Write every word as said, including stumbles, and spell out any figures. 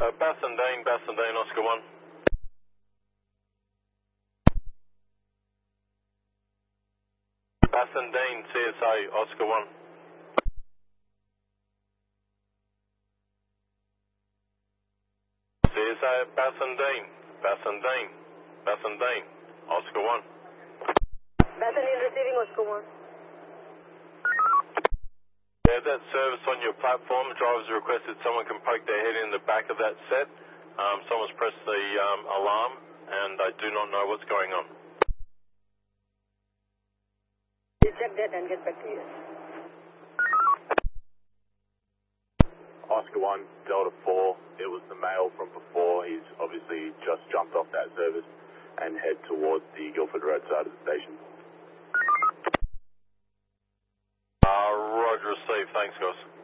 Uh, Bassendean, Bassendean, Oscar one. Bassendean, C S A, Oscar one. C S A, Bassendean, Bassendean, Bassendean, Oscar one. Bassendean receiving Oscar one. Yeah, that service on your platform, drivers requested someone can poke their head in the back of that set. Um, someone's pressed the um, alarm and I do not know what's going on. We'll check that and get back to you. Oscar one, Delta four, it was the male from before. He's obviously just jumped off that service and head towards the Guildford Road side of the station. Uh, Roger, received. Thanks, guys.